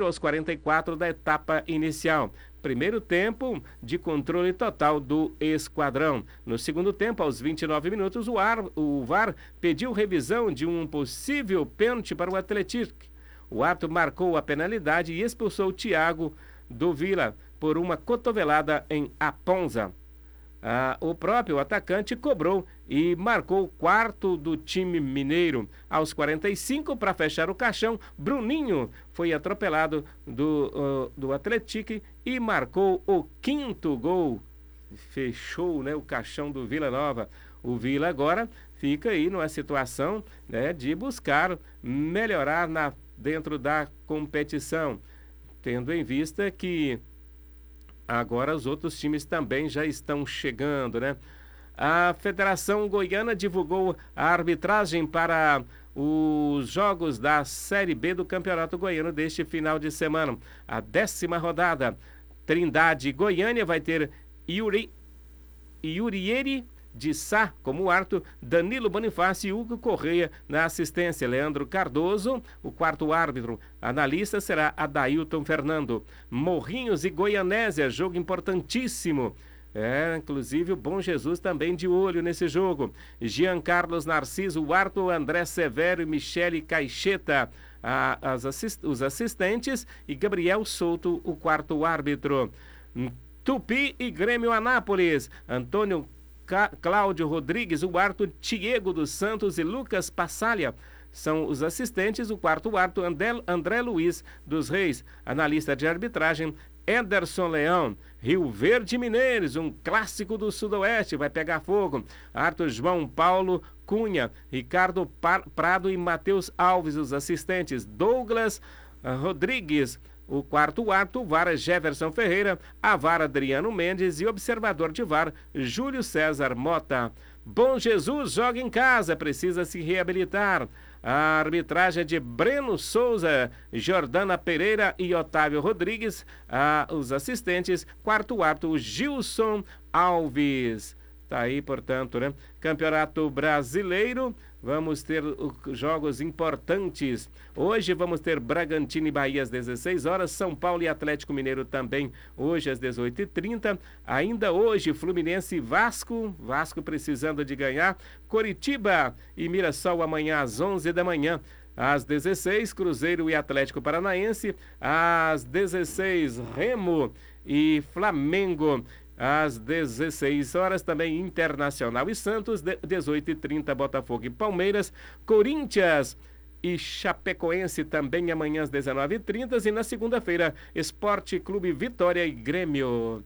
Cruzeiro aos 44 da etapa inicial. Primeiro tempo de controle total do esquadrão. No segundo tempo, aos 29 minutos, o VAR pediu revisão de um possível pênalti para o Atlético. O árbitro marcou a penalidade e expulsou o Thiago do Vila por uma cotovelada em Aponza. O próprio atacante cobrou e marcou o quarto do time mineiro. Aos 45, para fechar o caixão, Bruninho foi atropelado do Atlético e marcou o quinto gol. Fechou, né, o caixão do Vila Nova. O Vila agora fica aí numa situação, né, de buscar melhorar dentro da competição, tendo em vista que agora os outros times também já estão chegando, né? A Federação Goiana divulgou a arbitragem para os jogos da Série B do Campeonato Goiano deste final de semana. A 10ª rodada, Trindade e Goiânia vai ter Yurieri de Sá como árbitro, Danilo Bonifácio e Hugo Correia na assistência, Leandro Cardoso, o quarto árbitro. Analista será Adailton Fernando. Morrinhos e Goianésia, jogo importantíssimo. Inclusive o Bom Jesus também de olho nesse jogo. Jean Carlos Narciso, o árbitro, André Severo e Michele Caixeta, os assistentes, e Gabriel Souto, o quarto árbitro. Tupi e Grêmio Anápolis, Antônio Cláudio Rodrigues, o árbitro, Diego dos Santos e Lucas Passalha são os assistentes. O quarto árbitro, André Luiz dos Reis. Analista de arbitragem, Ederson Leão. Rio Verde Mineiros, um clássico do Sudoeste, vai pegar fogo. Árbitro João Paulo Cunha, Ricardo Prado e Matheus Alves, os assistentes. Douglas Rodrigues. O quarto árbitro, VAR Jefferson Ferreira, a VAR Adriano Mendes e observador de VAR Júlio César Mota. Bom Jesus joga em casa, precisa se reabilitar. A arbitragem é de Breno Souza, Jordana Pereira e Otávio Rodrigues. Os assistentes, quarto árbitro Gilson Alves. Tá aí, portanto, né? Campeonato Brasileiro, vamos ter jogos importantes. Hoje vamos ter Bragantino e Bahia às 16 horas, São Paulo e Atlético Mineiro também hoje às 18h30. Ainda hoje, Fluminense e Vasco precisando de ganhar. Coritiba e Mirassol amanhã às 11 da manhã. Às 16, Cruzeiro e Atlético Paranaense. Às 16, Remo e Flamengo. Às 16 horas também Internacional e Santos, 18h30 Botafogo e Palmeiras, Corinthians e Chapecoense também amanhã às 19h30 e na segunda-feira Esporte Clube Vitória e Grêmio.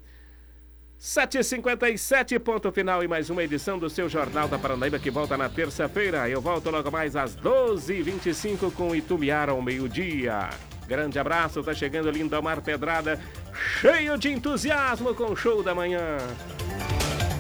7h57, ponto final e mais uma edição do seu Jornal da Paranaíba que volta na terça-feira. Eu volto logo mais às 12h25 com Itumiara ao meio-dia. Grande abraço, tá chegando Lindomar Pedrada, cheio de entusiasmo com o show da manhã.